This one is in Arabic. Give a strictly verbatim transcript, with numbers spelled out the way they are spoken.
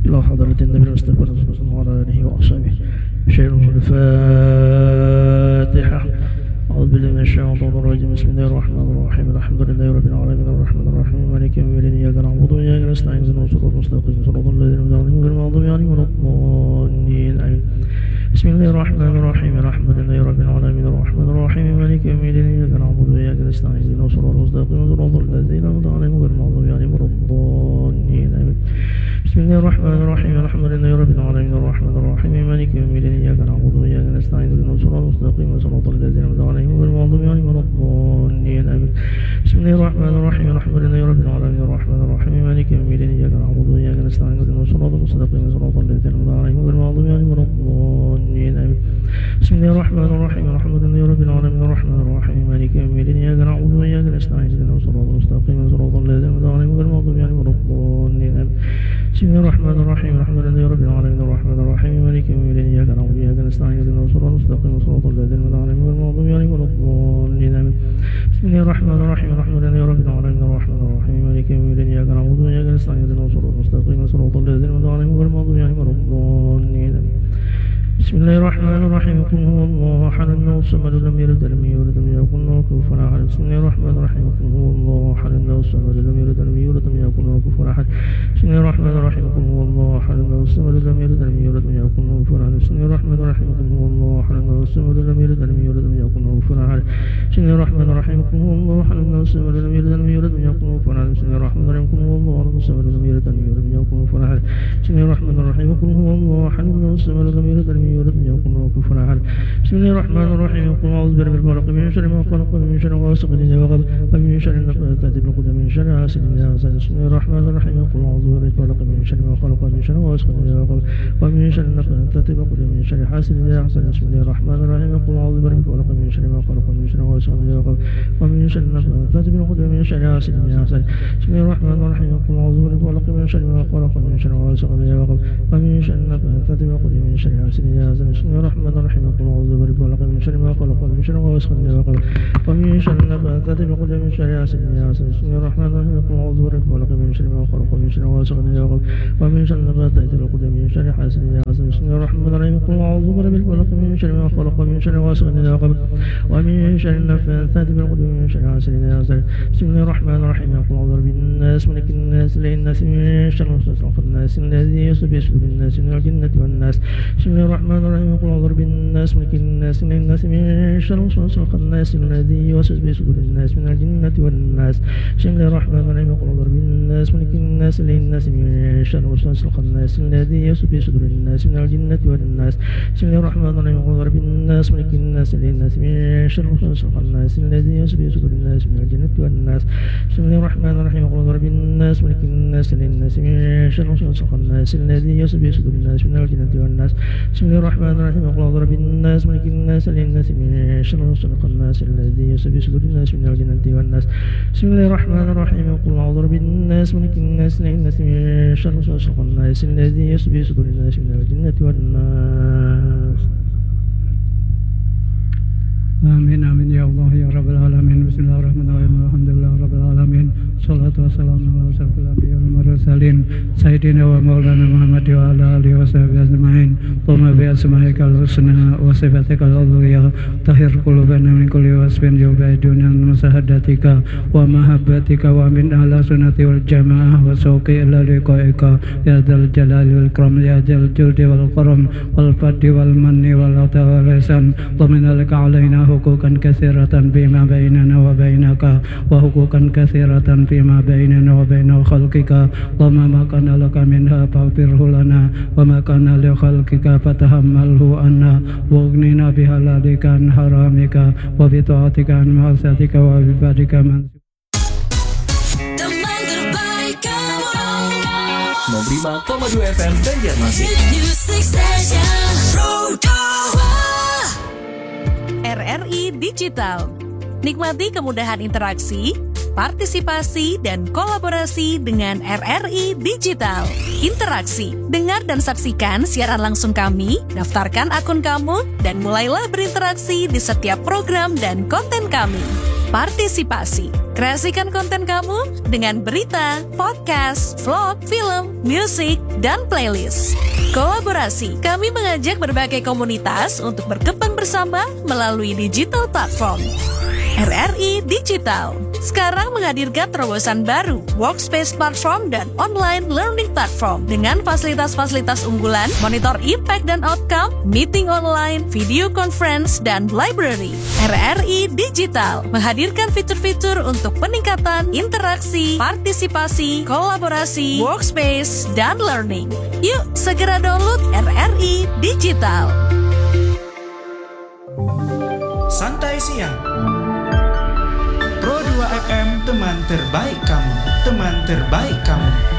إلى حضرة النبي المصطفى صلى الله عليه آله وأصحابه. شيخ الفاتحة. أعوذ بالله من الشيطان الرجيم. بسم الله الرحمن الرحيم. الحمد لله رب العالمين الرحمن الرحيم مالك يوم الدين إياك نعبد وإياك نستعين اهدنا الصراط المستقيم صراط الذين أنعمت عليهم غير المغضوب عليهم ولا الضالين آمين. بسم الله الرحمن الرحيم. الحمد لله رب العالمين الرحمن الرحيم مالك يوم الدين إياك نعبد وإياك نستعين اهدنا الصراط المستقيم صراط الذين أنعمت عليهم غير المغضوب عليهم ولا الضالين آمين. بسم الله الرحمن الرحيم. الحمد لله رب العالمين الرحمن الرحيم مالك يوم الدين إياك نعبد وإياك نستعين اهدنا الصراط المستقيم صراط الذين أنعمت عليهم غير المغضوب عليهم ولا الضالين آمين. بسم الله الرحمن الرحيم. الحمد لله رب العالمين الرحمن الرحيم مالك يوم الدين إياك نعبد وإياك نستعين اهدنا الصراط المستقيم صراط الذين أنعمت عليهم غير المغضوب عليهم ولا الضالين آمين. بسم الله الرحمن الرحيم. الحمد لله رب العالمين الرحمن الرحيم مالك يوم الدين إياك نعبد وإياك نستعين اهدنا الصراط المستقيم صراط الذين أنعمت عليهم غير المغضوب عليهم ولا الضالين آمين. بسم الله الرحمن الرحيم. الحمد لله رب العالمين الرحمن الرحيم مالك يوم الدين إياك نعبد وإياك نستعين اهدنا الصراط المستقيم صراط الذين أنعمت عليهم غير المغضوب عليهم ولا الضالين آمين. بسم الله الرحمن الرحيم. الحمد لله رب العالمين الرحمن الرحيم مالك يوم الدين إياك نعبد وإياك نستعين اهدنا الصراط المستقيم صراط الذين أنعمت عليهم غير المغضوب عليهم ولا الضالين آمين. بسم الله الرحمن الرحيم. قل هو الله أحد الله الصمد لم يلد ولم يولد ولم يكن له كفوا أحد. بسم الله الرحمن الرحيم. قل هو الله أحد الله الصمد لم يلد ولم يولد ولم يكن له كفوا أحد. بسم الله الرحمن الرحيم. قل هو الله أحد الله الصمد لم يلد ولم يولد ولم يكن له كفوا أحد. بسم الله الرحمن الرحيم. قل هو الله أحد الله الصمد لم يلد ولم يولد ولم يكن له كفوا أحد. بسم الله الرحمن الرحيم. قل هو الله أحد الله الصمد لم يلد ولم يولد ولم يكن له كفوا أحد. بسم الله الرحمن الرحيم. قل هو الله أحد الصمد لم يلد ولم يولد ولم يكن له كفوا أحد. بسم الله الرحمن الرحيم. قل هو الله أحد الله الصمد لم يلد ولم يولد ولم يكن له كفوا أحد. بسم الله الرحمن الرحيم. قل أعوذ برب الفلق من شر ما خلق ومن شر غاسق إذا وقب ومن شر النفاثات في العقد ومن شر حاسد إذا حسد. بسم الله الرحمن الرحيم. قل أعوذ برب الفلق من شر ما خلق ومن شر غاسق إذا وقب ومن شر النفاثات في العقد ومن شر حاسد إذا حسد. بسم الله الرحمن الرحيم. قل أعوذ برب الفلق من شر ما خلق ومن شر غاسق إذا وقب ومن شر النفاثات في العقد ومن شر حاسد إذا حسد. بسم الله الرحمن الرحيم. قل أعوذ برب الفلق من شر ما خلق ومن شر غاسق إذا وقب ومن شر النفاثات في العقد ومن شر حاسد إذا حسد. بسم الله الرحمن الرحيم. قل أعوذ برب الفلق من شر ما خلق ومن شر غاسق إذا وقب ومن شر النفاثات في العقد ومن شر حاسد إذا حسد. بسم الله الرحمن الرحيم. قل أعوذ برب الفلق من شر ما خلق ومن شر غاسق إذا وقب ومن شر النفاثات في العقد ومن شر حاسد إذا حسد. بسم الله الرحمن الرحيم. قل أعوذ برب الفلق من شر ما خلق ومن شر غاسق إذا وقب ومن شر النفاثات في العقد ومن شر حاسد إذا حسد. بسم الله الرحمن الرحيم. قل أعوذ برب الناس ملك الناس إله الناس من شر الوسواس الخناس الذي يوسوس في صدور الناس من الجنة والناس. بسم الله الرحمن الرحيم. قل أعوذ برب الناس ملك الناس إله الناس من شر الوسواس الخناس الذي يوسوس في صدور الناس من الجنة والناس. بسم الله الرحمن الرحيم. قل أعوذ برب الناس ملك الناس إله الناس من شر الوسواس الخناس الذي يوسوس في صدور الناس من الجنة والناس. بسم الله الرحمن الرحيم. قل أعوذ برب الناس ملك الناس إله الناس من شر الوسواس الخناس الذي يوسوس في صدور الناس من الجنة والناس. بسم الله الرحمن الرحيم. قل أعوذ برب الناس ملك الناس إله الناس من شر الوسواس الخناس الذي يوسوس في صدور الناس من الجنة والناس. بسم الله الرحمن الرحيم. قل أعوذ برب الناس ملك الناس إله الناس من شر الوسواس الخناس الذي يوسوس في صدور الناس من الجنة والناس. بسم الله الرحمن الرحيم. قل أعوذ برب الناس ملك الناس إله الناس من شر الوسواس الخناس الذي يوسوس في صدور الناس من الجنة والناس. Amin amin ya Allah ya Rabbal alamin. Bismillahirrahmanirrahim. Alhamdulillah Rabbil alamin. Shalatu wassalamu ala asyrafil anbiya'i wal mursalin sayyidina wa maulana Muhammad wa ala alihi wa sahbihi ajma'in. Allahumma bi asma'ikal husna wa sifatikal ulya tahhir qulubana min kulli wasfin yubaiduna musahadatika wa mahabbatika wa min ala sunnati wal jamaah wa sauqi ila liqa'ika ya dzal jalali wal ikram ya dzal judi wal karam wal fadli wal manni wal ata wal ihsan. Allahumma laka alaina hukukan katsiratan fima bainana wa bainaka wa hukukan katsiratan fima bainana wa baina khalqika. Allahumma ma kana laka minha faghfirhu lana wa ma kana li khalqika fatahammalhu anna wa aghnina bihalalika an haramika wa bi ta'atika an ma'asiyatika wa bi fadlika man sembilan puluh lima koma dua F M Banjarmasin. R R I Digital. Nikmati kemudahan interaksi, partisipasi, dan kolaborasi dengan R R I Digital. Interaksi, dengar dan saksikan siaran langsung kami, daftarkan akun kamu, dan mulailah berinteraksi di setiap program dan konten kami. Partisipasi, Kreasikan konten kamu dengan berita, podcast, vlog, film, musik, dan playlist. Kolaborasi, kami mengajak berbagai komunitas untuk berkembang bersama melalui digital platform. R R I Digital sekarang menghadirkan terobosan baru, workspace platform dan online learning platform dengan fasilitas-fasilitas unggulan, monitor impact dan outcome, meeting online, video conference, dan library. R R I Digital menghadirkan fitur-fitur untuk peningkatan interaksi, partisipasi, kolaborasi, workspace, dan learning. Yuk, segera download R R I Digital. Santai Siang Pro dua F M, teman terbaik kamu, teman terbaik kamu.